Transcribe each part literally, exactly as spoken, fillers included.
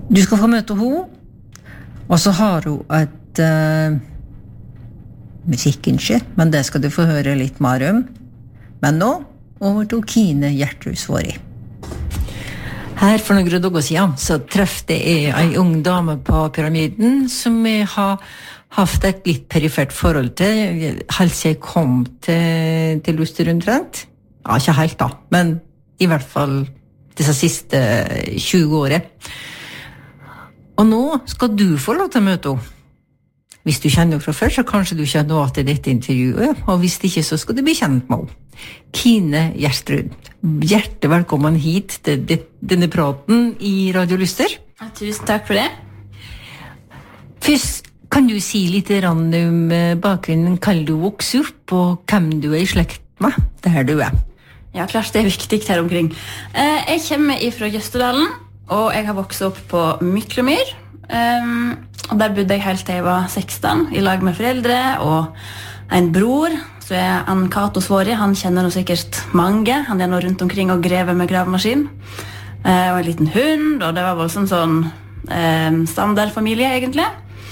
Du skal få møte henne, og så har hun et uh, musikkønske, men det skal du få høre litt mer om. Men nå over til Kine Gjertrud Svåri. Her for noen dager siden så trefte jeg en ung dame på Pyramiden som jeg har haft et litt perifert forhold til, helt siden jeg kom til, til Luster omtrent. Ja, ikke helt da, men i hvert fall disse siste tjue årene. Og nå skal du få lov til å møte henne. Hvis du kjenner henne fra før, så kanskje du kjenner henne til dette intervjuet, og hvis ikke, så skal du bli kjent med henne. Kine Gjertrud, hjertelig velkommen hit til denne praten i Radio Luster. Tusen takk for det. Først, kan du si litt om bakgrunnen, hva du vokser opp, og hvem du er i slekt med, der du er? Ja, klart det er viktig her omkring. Jeg kommer fra Jøstedalen, og jeg har vokset opp på Myklomyr. Um, og der bodde jeg helt til jeg var seksten, i lag med foreldre og en bror, så er Ann Kato Svåri. Han kjenner nå sikkert mange. Han er nå rundt omkring og grever med gravemaskin. Uh, og en liten hund, og det var voldsomt sånn um, standardfamilie, egentlig.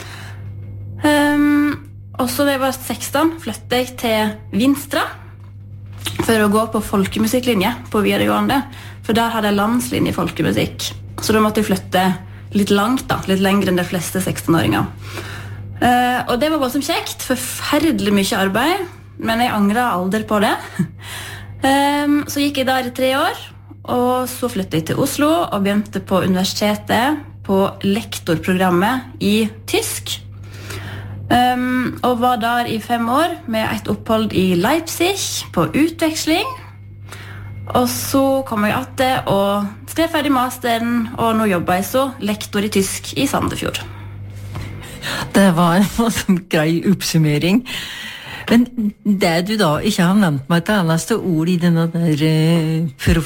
Um, og så da jeg var seksten, flyttet jeg til Vinstra for å gå på folkemusikklinje på videregående, for der hadde jeg landslinje i folkemusikk. Så da måtte jeg flytte litt langt da, litt lengre enn de fleste seksten-åringer. Uh, og det var voldsomt kjekt, forferdelig mye arbeid, men jeg angret aldri på det. um, så gikk jeg der i tre år, og så flyttet jeg til Oslo og begynte på universitetet på lektorprogrammet i tysk. Um, og var der i fem år med et opphold i Leipzig på utveksling. Og så kom jeg etter og skrev ferdig masteren, og nå jobber jeg så lektor i tysk i Sandefjord. Det var en grei oppsummering. Men det du da ikke har nevnt meg et eneste ord i denne der uh,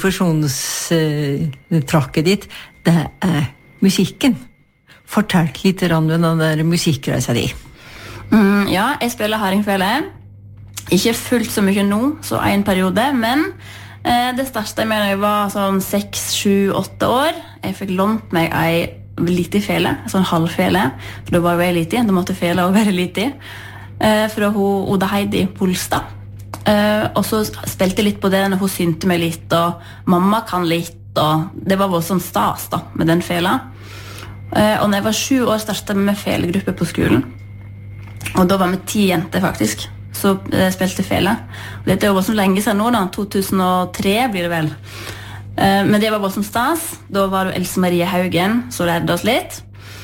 profesjonstrakket uh, ditt, det er musikken. Fortell litt om den der musikkreisa di. Mm, ja, jeg spiller hardingfele. Ikke fullt så mye nå, så en periode, men det startet jeg med da jeg var sånn seks, sju, åtte år. Jeg fikk lånt meg en lite fele, en sånn halvfele, for da var jeg lite, da måtte fele også være lite, fra hun Oda Heidi Polstad. Og så spilte jeg litt på det når hun synte meg litt, og mamma kan litt, og det var voldsomt stas da, med den fela. Og når jeg var sju år startet jeg med felegruppe på skolen, og da var vi ti jenter faktisk, så uh, spilte fele. Og dette er jo voldsomt lenge siden nå da, to tusen og tre blir det vel. Uh, men det var voldsomt stas. Da var det Else Marie Haugen som lærte oss litt.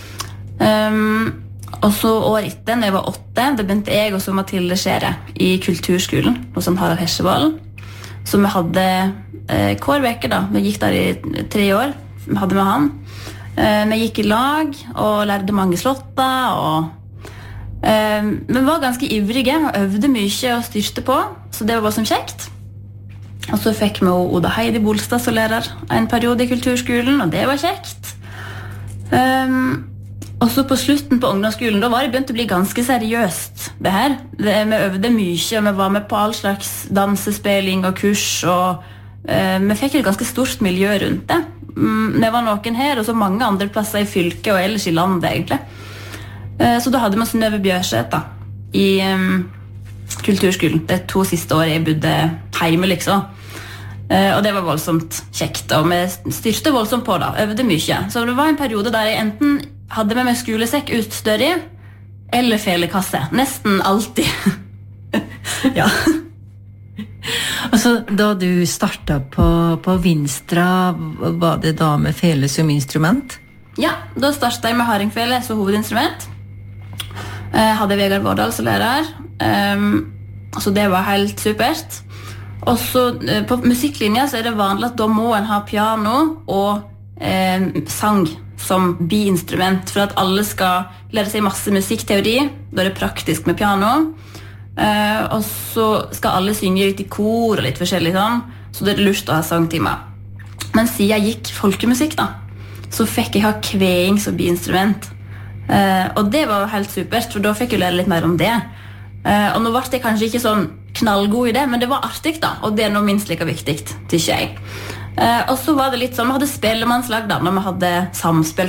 Um, og så år etter, når jeg var åtte, da begynte jeg også Mathilde Skjære i kulturskolen hos Harald Hesjevold. Så vi hadde uh, hver veke da, vi gikk der i tre år, vi hadde med han. Uh, vi gikk i lag og lærte mange slotter og Um, vi var ganske ivrige og øvde mye og styrte på, så det var bare som kjekt. Og så fikk vi Oda Heidi Bolstad som lærer en periode i kulturskolen, og det var kjekt. Um, og så på slutten på ungdomsskolen, da var det begynt å bli ganske seriøst det her. Det, vi øvde mye, og vi var med på all slags dansespilling og kurs, og uh, vi fikk et ganske stort miljø rundt det. Um, det var noen her, og så mange andre plasser i fylket og ellers i landet egentlig. Så da hadde vi Synnøve Bjørseth da, i um, kulturskolen. Det to siste året jeg bodde hjemme, liksom. Uh, og det var voldsomt kjekt, og vi styrte voldsomt på da, øvde mye. Så det var en periode der jeg enten hadde med meg skolesekk utstørre, eller felekasse. Nesten alltid. Ja. Altså, da du startet på, på Vinstra, var det da med fele som instrument? Ja, da startet jeg med hardingfele som hovedinstrument. Jeg hadde Vegard Vårdal som lærer, um, så det var helt supert. Og så uh, på musikklinja så er det vanlig at da må en ha piano og um, sang som bi-instrument, for at alle skal lære seg masse musikkteori. Da er det praktisk med piano. Uh, og så skal alle synge litt i kor og litt forskjellig sånn, så det er lurt å ha sangtimer. Men siden jeg gikk folkemusikk da, så fikk jeg ha kveing som bi-instrument. Uh, og det var helt supert, for da fikk jeg lære litt mer om det. Uh, og nå var det kanskje ikke sånn knallgod i det, men det var artig da, og det er nå minst like viktig, tykker jeg. Uh, og så var det litt sånn, vi hadde spellemannslag da, når vi hadde samspill